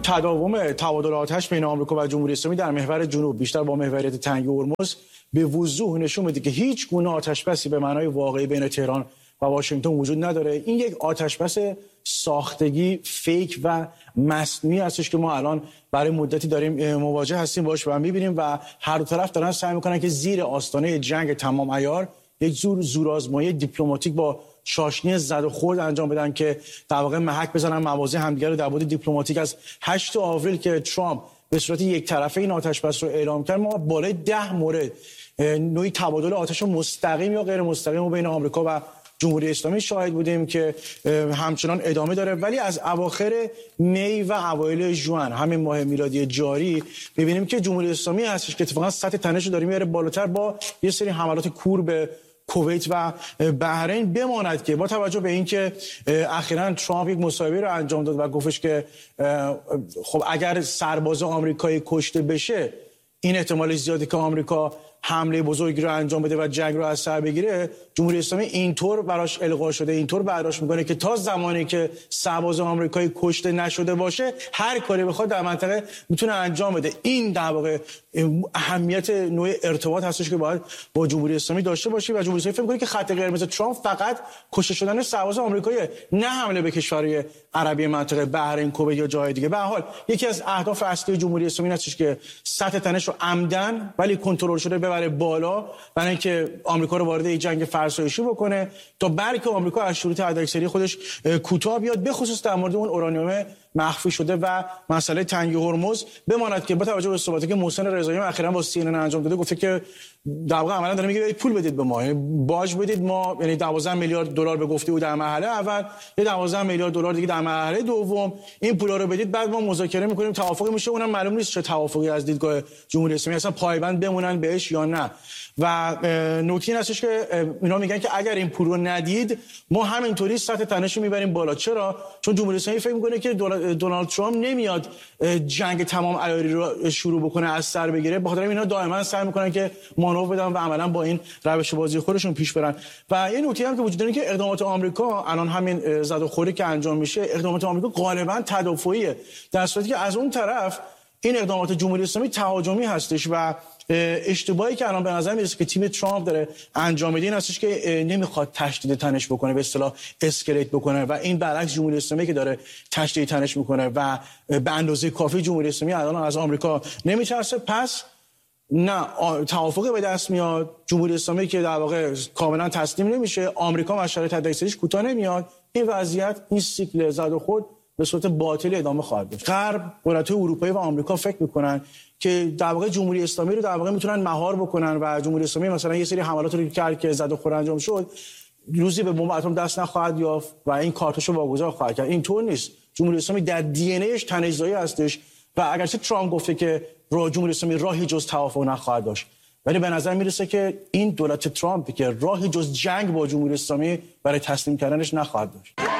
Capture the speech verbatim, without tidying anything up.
تداوم تبادل آتش بین آمریکا و جمهوری اسلامی در محور جنوب بیشتر با محوریت تنگی هرمز به وضوح نشون میده که هیچ گونه آتشبسی به معنای واقعی بین تهران و واشنگتن وجود نداره. این یک آتشبس ساختگی، فیک و مصنوعی هستش که ما الان برای مدتی داریم مواجه هستیم باش و می‌بینیم و هر دو طرف دارن سعی می‌کنن که زیر آستانه جنگ تمام عیار یک زور زورآزمایی دیپلماتیک با چاشنی زد و خورد انجام بدن که در واقع محک بزنن مواضع همدیگه رو در بعد دیپلماتیک. از هشتم آوریل که ترامپ به صورت یک طرفه این آتشبس رو اعلام کرد، ما بالای ده مورد نوعی تبادل آتش مستقیم یا غیر مستقیم بین آمریکا و جمهوری اسلامی شاهد بودیم که همچنان ادامه داره. ولی از اواخر می و اوایل ژوئن همین ماه میلادی جاری می‌بینیم که جمهوری اسلامی هستش که اتفاقا سطح تنش رو داره میاره بالاتر با یه سری حملات کور به کویت و بحرین. بماند که با توجه به اینکه اخیراً ترامپ یک مصاحبه رو انجام داد و گفتش که خب اگر سرباز آمریکایی کشته بشه این احتمال زیادی که آمریکا حمله بزرگی رو انجام بده و جنگ رو از سر بگیره، جمهوری اسلامی اینطور براش القا شده، اینطور برداشت میکنه که تا زمانی که سرباز آمریکایی کشته نشده باشه هر کاری بخواد در منطقه میتونه انجام بده. این در واقع اهمیت نوع ارتباط هستش که باید با جمهوری اسلامی داشته باشی و جمهوری اسلامی فکر می‌کنه که خط قرمز ترامپ فقط کشته شدن سرباز آمریکایی، نه حمله به کشورهای عربی منطقه، بحرین، کویت یا جای دیگه. به هر حال یکی از اهداف اصلی جمهوری اسلامی هستش که سطح تنش رو عمدن ولی کنترل شده ببره بالا، برای اینکه آمریکا رو وارد یک جنگ فرسایشی بکنه تا بلکه آمریکا از شروط حداکثری خودش کوتاه بیاد، به خصوص در مورد اون اورانیوم مخفی شده و مسئله تنگی هرمز. بماند که با توجه به صحبتی که محسن رضایی اخیراً با سی ان ان انجام داده، گفته که در واقع عملاً داره میگه پول بدید به ما، باج بدید ما، یعنی دوازده میلیارد دلار به گفته او در مرحله اول، یه دوازده میلیارد دلار دیگه در مرحله دوم، این پولا رو بدید بعد ما مذاکره میکنیم، توافقی میشه. اونم معلوم نیست چه توافقی از دیدگاه جمهوری اسلامی اصلا پایبند بمونن بهش یا نه. و نکته این هستش که اینا میگن که اگر این پول رو ندید ما همینطوری سطح تنش رو میبریم بالا. چرا؟ چون جمهوری اسلامی فکر میکنه که دونالد ترامپ نمیاد جنگ تمام عیاری رو شروع بکنه، از سر بگیره. بخاطر اینا دائما سعی میکنن که مانور بدن و عملا با این روش بازی خودشون پیش برن. و این نکته هم که وجود داره که اقدامات آمریکا الان همین زد و خوری که انجام میشه، اقدامات آمریکا غالبا تدافعیه، در صورتی که از اون طرف این اقدامات جمهوری اسلامی تهاجمی هستش. و اشتباهی که الان به نظر میرسه که تیم ترامپ داره انجام میده این هستش که نمیخواد تشدید تنش بکنه، به اصطلاح اسکلیت بکنه، و این برعکس جمهوری اسلامی که داره تشدید تنش میکنه و به اندازه کافی جمهوری اسلامی الان از آمریکا نمیترسه. پس نه توافقی به دست میاد، جمهوری اسلامی که در واقع کاملا تسلیم نمیشه، آمریکا از شرایط حداکثریش کوتاه نمیاد. این وضعیت، این سیکل زد و خورد به صورت باطل ادامه خواهد داشت. غرب، قدرت‌های اروپایی و آمریکا فکر میکنن که در واقع جمهوری اسلامی رو در واقع میتونن مهار بکنن و جمهوری اسلامی مثلا یه سری حملات رو کرد که زد و خورد انجام شد، روزی به بمب اتم دست نخواهد یافت و این کارتاشو واگذار خواهد کرد. اینطور نیست. جمهوری اسلامی در دی ان ایش تنش‌زایی هستش و اگرچه ترامپ گفته که راه جمهوری اسلامی راهی جز توافق نخواهد داشت، ولی به نظر میرسه که این دولت ترامپ که راهی جز جنگ با جمهوری اسلامی برای تسلیم کردنش نخواهد داشت.